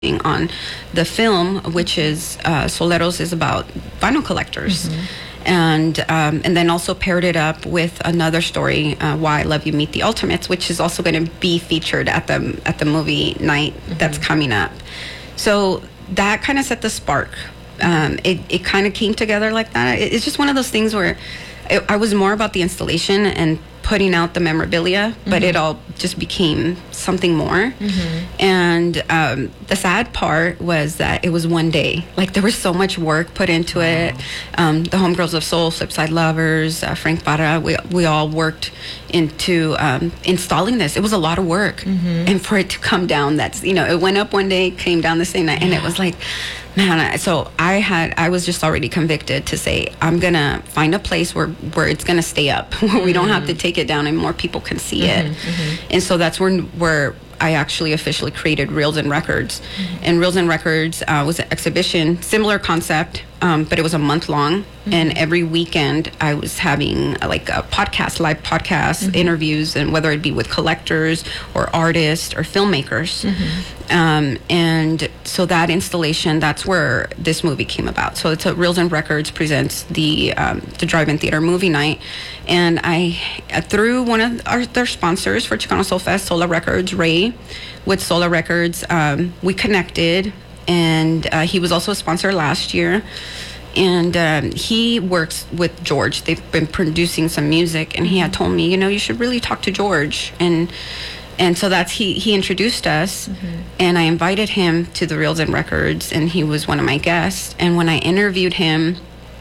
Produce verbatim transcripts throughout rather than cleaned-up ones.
on the film, which is uh, Soleros is about vinyl collectors. Mm-hmm. And um, and then also paired it up with another story, uh, Why I Love You Meet the Ultimates, which is also going to be featured at the at the movie night mm-hmm. that's coming up. So that kind of set the spark. Um, it it kind of came together like that. It, it's just one of those things where it, I was more about the installation and putting out the memorabilia, but mm-hmm. it all just became something more. Mm-hmm. And um, the sad part was that it was one day. Like, there was so much work put into wow. it. Um, the Homegirls of Soul, Flipside Lovers, uh, Frank Barra, we we all worked into um, installing this. It was a lot of work. Mm-hmm. And for it to come down, that's, you know, it went up one day, came down the same night, yeah. and it was like, man, so I had, I was just already convicted to say, I'm going to find a place where, where it's going to stay up, where mm-hmm. we don't have to take it down and more people can see mm-hmm, it. Mm-hmm. And so that's where, where I actually officially created Reels and Records. Mm-hmm. And Reels and Records uh, was an exhibition, similar concept, um, but it was a month long. Mm-hmm. And every weekend I was having uh, like a podcast, live podcast mm-hmm. interviews, and whether it be with collectors or artists or filmmakers. Mm-hmm. Um, and so that installation, that's where this movie came about. So it's a Reels and Records presents the um, the drive-in theater movie night. And I, uh, through one of our, their sponsors for Chicano Soul Fest, Sola Records, Ray, with Sola Records, um, we connected. And uh, he was also a sponsor last year. And um, he works with George. They've been producing some music. And he had told me, you know, you should really talk to George. And and so that's, he, he introduced us. Mm-hmm. And I invited him to the Reels and Records. And he was one of my guests. And when I interviewed him,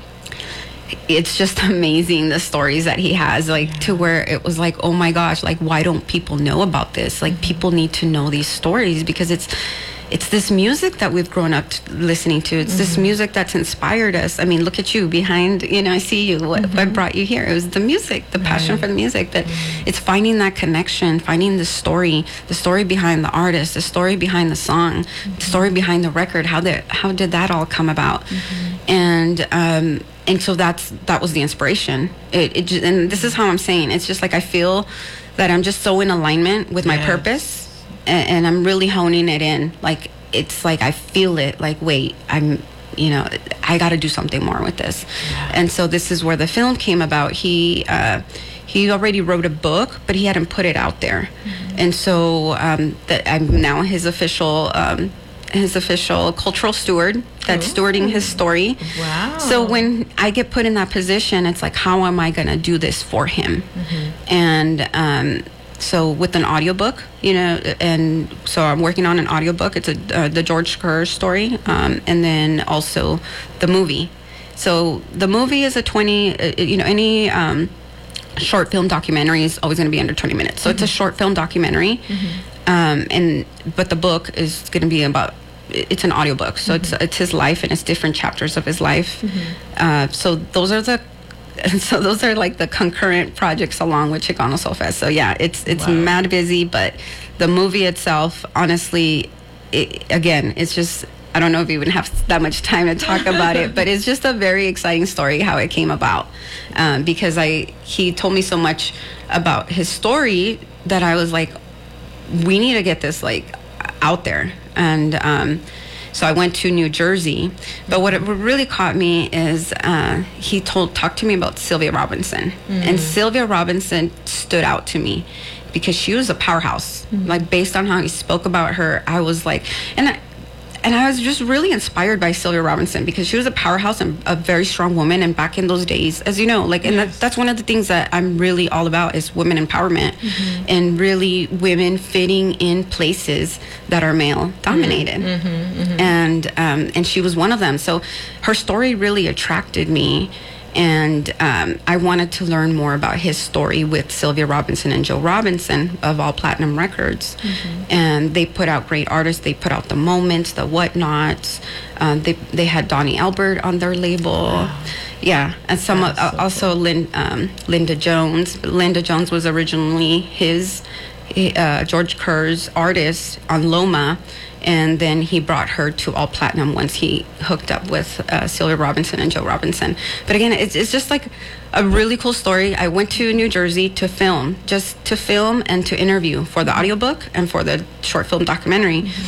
it's just amazing the stories that he has, like yeah. to where it was like, oh my gosh, like, why don't people know about this? Like, mm-hmm. people need to know these stories, because it's it's this music that we've grown up t- listening to. It's mm-hmm. this music that's inspired us. I mean, look at you behind, you know, I see you. What, mm-hmm. what brought you here? It was the music, the passion right. for the music. That mm-hmm. it's finding that connection, finding the story, the story behind the artist, the story behind the song, mm-hmm. the story behind the record. How did how did that all come about? Mm-hmm. And um, and so that's that was the inspiration. It, it just, and this is how I'm saying. It's just like I feel that I'm just so in alignment with my yeah. purpose. And I'm really honing it in. Like, it's like I feel it. Like, wait, I'm, you know, I got to do something more with this. Yeah. And so this is where the film came about. He uh, he already wrote a book, but he hadn't put it out there. Mm-hmm. And so um, that I'm now his official um, his official cultural steward that's Ooh. Stewarding his story. Wow. So when I get put in that position, it's like, how am I going to do this for him? Mm-hmm. And um so with an audiobook, you know, and so I'm working on an audiobook. It's a uh, the George Kerr story, um, and then also the movie. So the movie is a twenty, uh, you know, any um, short film documentary is always going to be under twenty minutes. So mm-hmm. it's a short film documentary, mm-hmm. um, and but the book is going to be about, it's an audiobook. So mm-hmm. it's it's his life, and it's different chapters of his life. Mm-hmm. Uh, so those are the And so those are like the concurrent projects along with Chicano Soul Fest. So yeah, it's it's wow. mad busy, but the movie itself, honestly, it, again, it's just, I don't know if we even have that much time to talk about it, but it's just a very exciting story how it came about. Um, because I he told me so much about his story that I was like, we need to get this like out there. And um so I went to New Jersey, but what it really caught me is uh, he told talked to me about Sylvia Robinson, mm-hmm. and Sylvia Robinson stood out to me because she was a powerhouse. Mm-hmm. Like, based on how he spoke about her, I was like, and I, and I was just really inspired by Sylvia Robinson because she was a powerhouse and a very strong woman. And back in those days, as you know, like, and yes. that, that's one of the things that I'm really all about is women empowerment, mm-hmm. and really women fitting in places that are male dominated. Mm-hmm, mm-hmm. And um, and she was one of them. So her story really attracted me. And um, I wanted to learn more about his story with Sylvia Robinson and Joe Robinson of All Platinum Records. Mm-hmm. And they put out great artists. They put out The Moments, The Whatnots. Um, they they had Donnie Albert on their label. Wow. Yeah, and some uh, so also cool. Lin, um, Linda Jones. Linda Jones was originally his, uh, George Kerr's artist on Loma. And then he brought her to All Platinum once he hooked up with uh, Sylvia Robinson and Joe Robinson. But again, it's it's just like a really cool story. I went to New Jersey to film, just to film and to interview for the audiobook and for the short film documentary. Mm-hmm.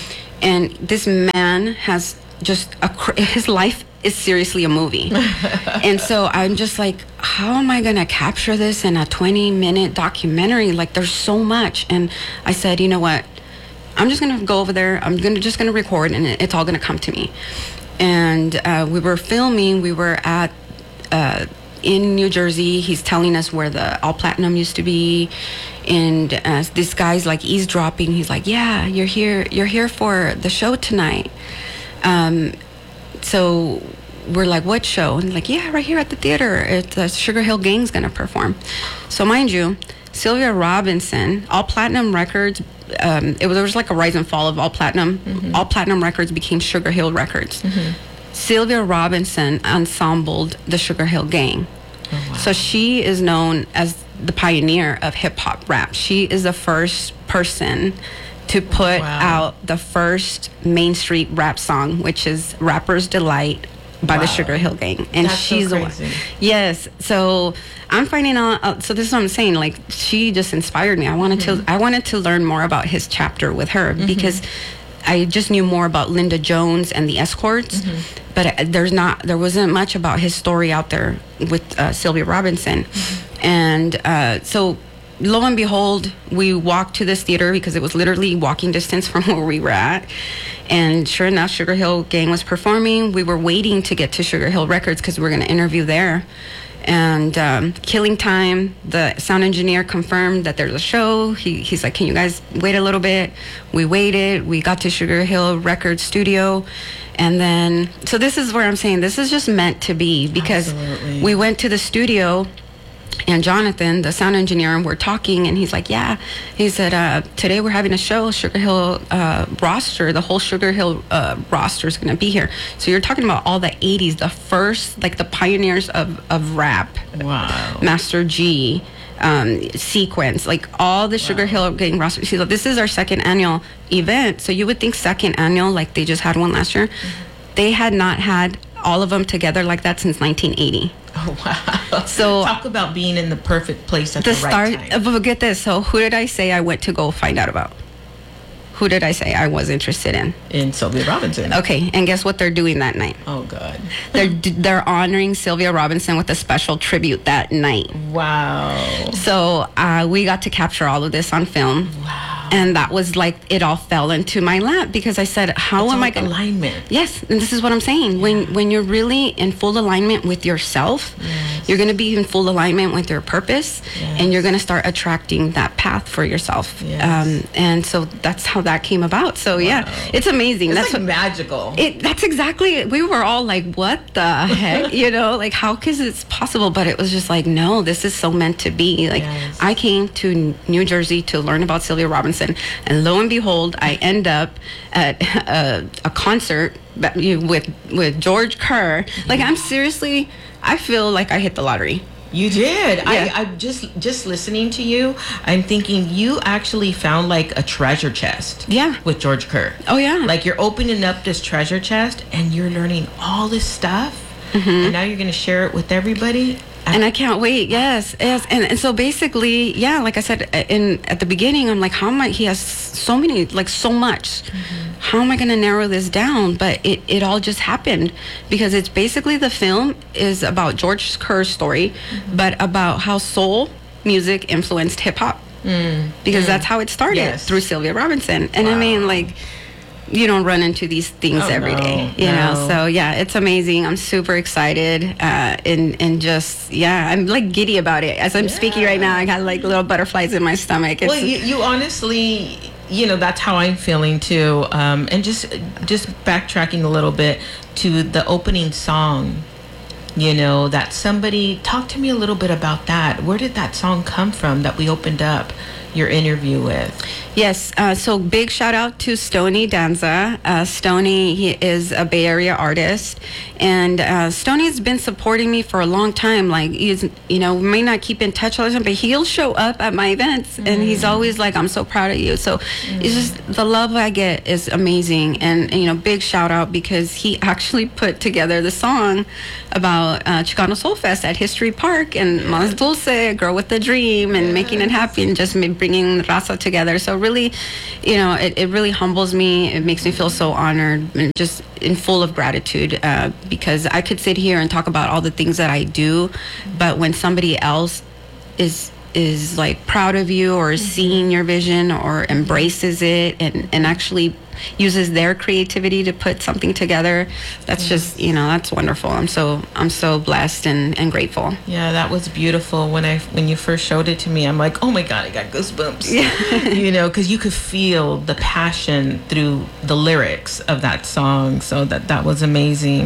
And this man has just a cr- his life is seriously a movie. And so I'm just like, how am I gonna capture this in a twenty minute documentary? Like, there's so much. And I said, you know what, I'm just gonna go over there, I'm gonna just gonna record, and it, it's all gonna come to me. And uh, we were filming, we were at uh, in New Jersey. He's telling us where the All Platinum used to be, and uh, this guy's like eavesdropping. He's like, yeah, you're here you're here for the show tonight. Um, so we're like, what show? And like, yeah, right here at the theater. It's uh, Sugar Hill Gang's gonna perform. So mind you, Sylvia Robinson, All Platinum Records, um, it was, there was like a rise and fall of All Platinum. Mm-hmm. All Platinum Records became Sugar Hill Records. Mm-hmm. Sylvia Robinson ensembled the Sugar Hill Gang. Oh, wow. So she is known as the pioneer of hip hop rap. She is the first person to put wow. out the first Main Street rap song, which is Rapper's Delight by wow. the Sugar Hill Gang. And That's she's so the one. crazy. Yes. So I'm finding out, uh, so this is what I'm saying, like, she just inspired me. I wanted mm-hmm. to I wanted to learn more about his chapter with her, mm-hmm. because I just knew more about Linda Jones and the Escorts, mm-hmm. but there's not there wasn't much about his story out there with uh, Sylvia Robinson. Mm-hmm. And uh, so lo and behold, we walked to this theater because it was literally walking distance from where we were at. And sure enough, Sugar Hill Gang was performing. We were waiting to get to Sugar Hill Records because we were going to interview there. And um, Killing Time, the sound engineer, confirmed that there's a show. He, he's like, can you guys wait a little bit? We waited. We got to Sugar Hill Records studio. And then, so this is where I'm saying this is just meant to be, because Absolutely. We went to the studio, and Jonathan, the sound engineer, and we're talking, and he's like, yeah, he said, uh, today we're having a show, Sugar Hill uh, roster, the whole Sugar Hill uh, roster is going to be here. So you're talking about all the eighties, the first, like the pioneers of, of rap. Wow. Master G, um, Sequence, like all the Sugar wow. Hill Gang roster. So this is our second annual event. So you would think second annual, like they just had one last year. Mm-hmm. They had not had all of them together like that since nineteen eighty. Oh, wow. So talk about being in the perfect place at the, the right start, time. But get this. So who did I say I went to go find out about? Who did I say I was interested in? In Sylvia Robinson. Okay, and guess what they're doing that night? Oh, God. They're they're honoring Sylvia Robinson with a special tribute that night. Wow. So uh, we got to capture all of this on film. Wow. And that was like, it all fell into my lap, because I said, how it's am I going going to... alignment. Yes, and this is what I'm saying. Yeah. When when you're really in full alignment with yourself, yes. you're going to be in full alignment with your purpose, yes. and you're going to start attracting that path for yourself. Yes. Um, and so that's how that came about. So wow. yeah, it's amazing. It's that's like what, magical. It, that's exactly it. We were all like, what the heck? You know, like, how is this possible? But it was just like, no, this is so meant to be. Like, yes. I came to New Jersey to learn about Sylvia Robinson, and lo and behold, I end up at a, a concert with with George Kerr. Like, I'm seriously, I feel like I hit the lottery. You did. Yeah. I, I just just listening to you, I'm thinking you actually found like a treasure chest. Yeah. With George Kerr. Oh yeah. Like, you're opening up this treasure chest and you're learning all this stuff, mm-hmm. and now you're going to share it with everybody. And I can't wait. Yes, yes. And, and so basically, yeah, like I said in at the beginning, I'm like, how am I? He has so many, like so much. Mm-hmm. How am I going to narrow this down? But it, it all just happened, because it's basically, the film is about George Kerr's story, mm-hmm. but about how soul music influenced hip hop, mm. because mm. that's how it started, yes. through Sylvia Robinson. And wow. I mean, like, you don't run into these things oh, every no, day, you no. know? So yeah, it's amazing. I'm super excited. Uh, and, and just, yeah, I'm like giddy about it. As I'm yeah. speaking right now, I got like little butterflies in my stomach. It's, well, you, you honestly, you know, that's how I'm feeling too. Um, and just, just backtracking a little bit to the opening song, you know, that somebody, talk to me a little bit about that. Where did that song come from that we opened up your interview with? Yes, uh, so big shout out to Stoney Danza. Uh, Stoney, he is a Bay Area artist, and uh, Stoney's been supporting me for a long time. Like, he's, you know, we may not keep in touch all the time, but he'll show up at my events, mm. and he's always like, I'm so proud of you. So mm. it's just, the love I get is amazing. And, and, you know, big shout out, because he actually put together the song about uh, Chicano Soul Fest at History Park, and Mas Dulce, Girl with the Dream, and yes. making it happy, and just made bringing Raza together. So really, you know, it, it really humbles me. It makes me feel so honored and just in full of gratitude uh, because I could sit here and talk about all the things that I do, but when somebody else is is like proud of you or is seeing your vision or embraces it and, and actually uses their creativity to put something together, that's just, you know, that's wonderful. I'm so I'm so blessed and, and grateful. Yeah, that was beautiful. When I when you first showed it to me, I'm like, oh my God, I got goosebumps. Yeah. You know, because you could feel the passion through the lyrics of that song. So that that was amazing.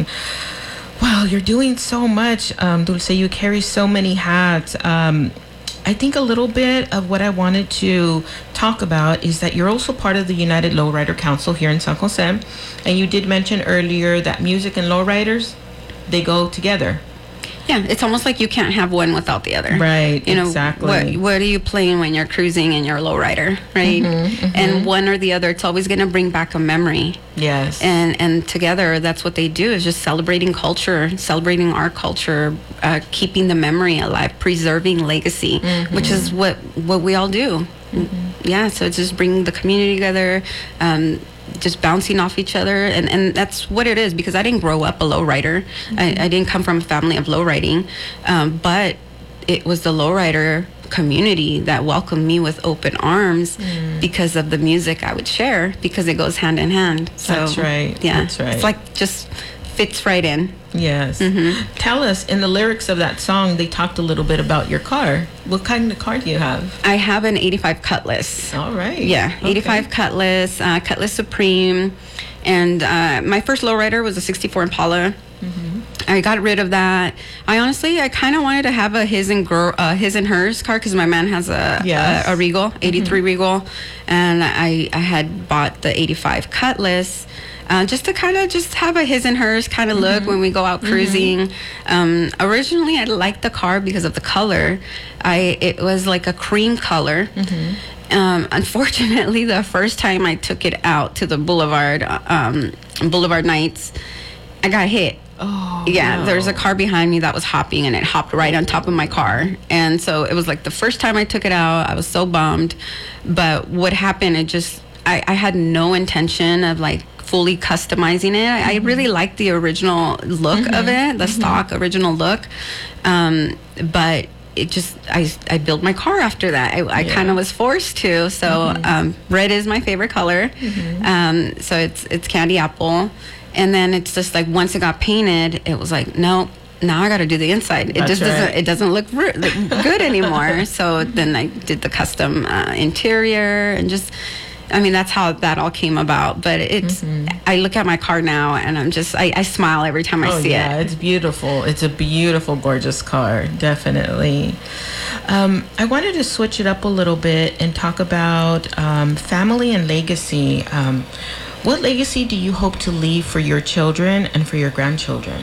Wow, you're doing so much, um, Dulce. You carry so many hats. Um, I think a little bit of what I wanted to talk about is that you're also part of the United Lowrider Council here in San Jose. And you did mention earlier that music and lowriders, they go together. Yeah, it's almost like you can't have one without the other. Right, you know, exactly. What, what are you playing when you're cruising and you're a lowrider, right? Mm-hmm, mm-hmm. And one or the other, it's always going to bring back a memory. Yes. And and together, that's what they do, is just celebrating culture, celebrating our culture, uh, keeping the memory alive, preserving legacy, mm-hmm. which is what, what we all do. Mm-hmm. Yeah, so it's just bringing the community together, um, just bouncing off each other, and, and that's what it is, because I didn't grow up a lowrider. Mm-hmm. I, I didn't come from a family of lowriding, um, but it was the lowrider community that welcomed me with open arms mm. because of the music I would share, because it goes hand in hand. So, that's right. Yeah, that's right. It's like just fits right in. Yes. Mm-hmm. Tell us, in the lyrics of that song, they talked a little bit about your car. What kind of car do you have? I have an eighty-five Cutlass. All right. Yeah, okay. eighty-five Cutlass, uh, Cutlass Supreme. And uh, my first lowrider was a sixty-four Impala. Mm-hmm. I got rid of that. I honestly, I kind of wanted to have a his and girl, uh, his and hers car, because my man has a yes. a, a Regal, eighty-three mm-hmm. Regal, and I I had bought the eighty-five Cutlass. Uh, just to kind of just have a his and hers kind of look mm-hmm. when we go out cruising. Mm-hmm. Um, originally, I liked the car because of the color. I it was like a cream color. Mm-hmm. Um, unfortunately, the first time I took it out to the Boulevard, um, Boulevard Nights, I got hit. Oh, yeah, no. There's a car behind me that was hopping, and it hopped right on top of my car. And so it was like the first time I took it out, I was so bummed. But what happened, it just, I, I had no intention of like fully customizing it. I, mm-hmm. I really liked the original look mm-hmm. of it, the mm-hmm. stock original look. Um, but it just, I, I built my car after that. I, I yeah. kind of was forced to. So mm-hmm. um, red is my favorite color. Mm-hmm. Um, so it's it's candy apple. And then it's just like once it got painted, it was like, no, now I got to do the inside. It That's just right. doesn't it doesn't look re- good anymore. So then I did the custom uh, interior, and just, I mean, that's how that all came about. But it's, mm-hmm. I look at my car now and I'm just, I, I smile every time I oh, see yeah, it. It's beautiful. It's a beautiful, gorgeous car, definitely. Um, I wanted to switch it up a little bit and talk about um, family and legacy. Um, what legacy do you hope to leave for your children and for your grandchildren?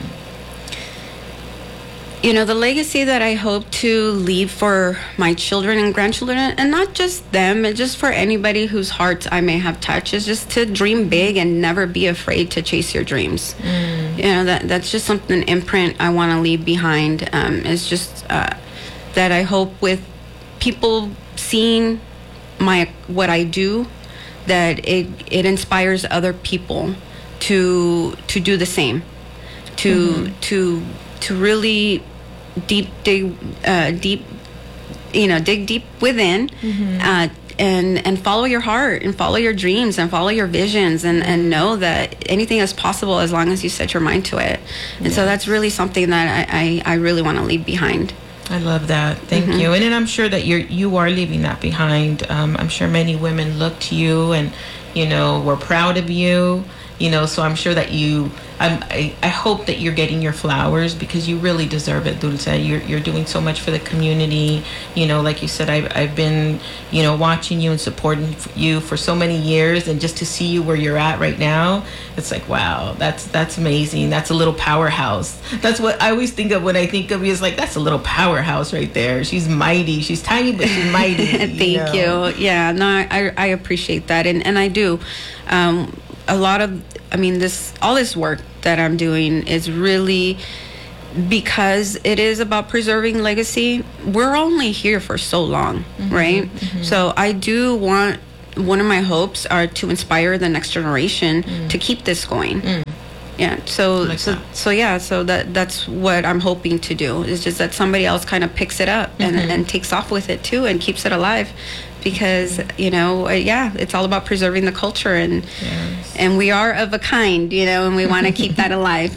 You know, the legacy that I hope to leave for my children and grandchildren, and not just them, and just for anybody whose hearts I may have touched, is just to dream big and never be afraid to chase your dreams. Mm. You know, that that's just something, imprint I want to leave behind. Um, it's just uh, that I hope with people seeing my what I do, that it it inspires other people to to do the same, to mm-hmm. to to really deep dig uh, deep you know dig deep within, mm-hmm. uh, and and follow your heart and follow your dreams and follow your visions, and and know that anything is possible as long as you set your mind to it. And yes. so that's really something that I I, I really want to leave behind. I love that. Thank mm-hmm. you. And then I'm sure that you're you are leaving that behind. Um, I'm sure many women look to you and, you know, were proud of you. You know, so I'm sure that you, I'm, I, I hope that you're getting your flowers, because you really deserve it, Dulce. You're, you're doing so much for the community. You know, like you said, I've, I've been, you know, watching you and supporting you for so many years, and just to see you where you're at right now, it's like, wow, that's, that's amazing. That's a little powerhouse. That's what I always think of when I think of you. It's like, that's a little powerhouse right there. She's mighty. She's tiny, but she's mighty. Thank you, know? you. Yeah, no, I, I appreciate that. And, and I do. Um, a lot of, I mean, this, all this work that I'm doing is really because it is about preserving legacy, we're only here for so long, mm-hmm, right? Mm-hmm. So I do want, one of my hopes are to inspire the next generation mm. to keep this going. Mm. Yeah. So like so that. so yeah. So that that's what I'm hoping to do. It's just that somebody else kind of picks it up and, mm-hmm. and takes off with it too and keeps it alive, because you know, yeah, it's all about preserving the culture, and yes. and we are of a kind, you know, and we want to keep that alive.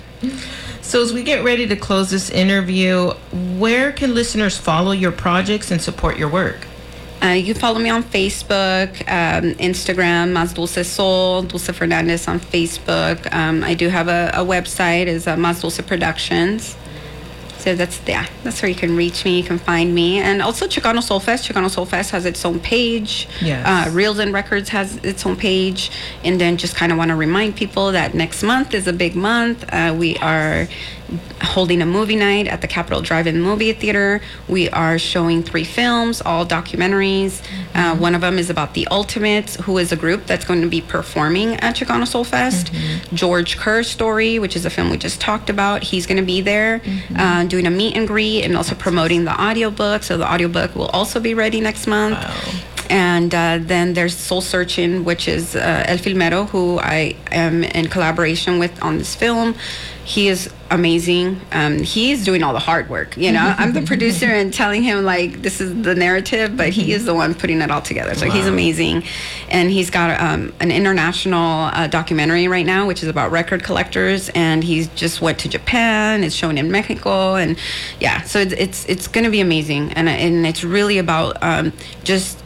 So as we get ready to close this interview, where can listeners follow your projects and support your work? Uh, you can follow me on Facebook, um, Instagram, Mas Dulce Soul, Dulce Fernandez on Facebook. Um, I do have a, a website, is uh, Mas Dulce Productions. So that's, yeah, that's where you can reach me, you can find me. And also Chicano Soul Fest. Chicano Soul Fest has its own page. Yes. Uh, Reels and Records has its own page. And then just kind of want to remind people that next month is a big month. Uh, we are holding a movie night at the Capitol Drive-In Movie Theater. We are showing three films, all documentaries. Mm-hmm. Uh, one of them is about the Ultimates, who is a group that's going to be performing at Chicano Soul Fest. Mm-hmm. George Kerr's story, which is a film we just talked about, he's going to be there mm-hmm. uh, doing a meet and greet and also promoting the audiobook. So the audiobook will also be ready next month. Wow. And uh, then there's Soul Searching, which is uh, El Filmero, who I am in collaboration with on this film. He is amazing. Um, he's doing all the hard work. You know, I'm the producer and telling him like this is the narrative, but he is the one putting it all together. So wow. He's amazing, and he's got um, an international uh, documentary right now, which is about record collectors. And he's just went to Japan. It's shown in Mexico, and yeah, so it's it's, it's going to be amazing, and and it's really about um, just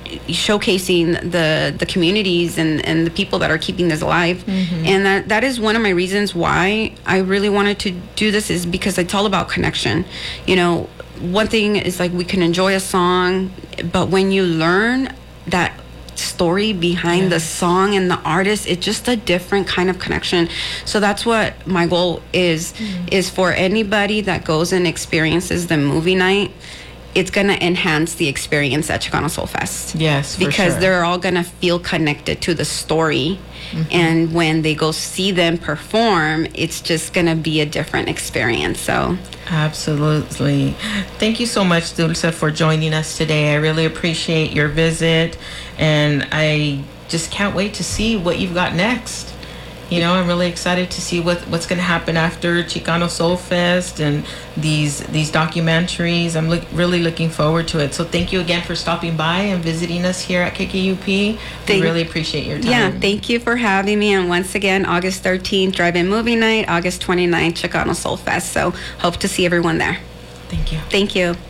showcasing the the communities and and the people that are keeping this alive. Mm-hmm. And that that is one of my reasons why I really wanted to do this, is because it's all about connection. You know, one thing is like we can enjoy a song, but when you learn that story behind yes. the song and the artist, it's just a different kind of connection. So that's what my goal is, mm-hmm. is for anybody that goes and experiences the movie night, it's going to enhance the experience at Chicano Soul Fest. Yes, for because sure. they're all going to feel connected to the story. Mm-hmm. And when they go see them perform, it's just going to be a different experience. So absolutely. Thank you so much, Dulce, for joining us today. I really appreciate your visit, and I just can't wait to see what you've got next. You know, I'm really excited to see what, what's going to happen after Chicano Soul Fest and these these documentaries. I'm look, really looking forward to it. So thank you again for stopping by and visiting us here at K K U P. Thank, we really appreciate your time. Yeah, thank you for having me. And once again, August thirteenth, Drive-In Movie Night, August twenty-ninth, Chicano Soul Fest. So hope to see everyone there. Thank you. Thank you.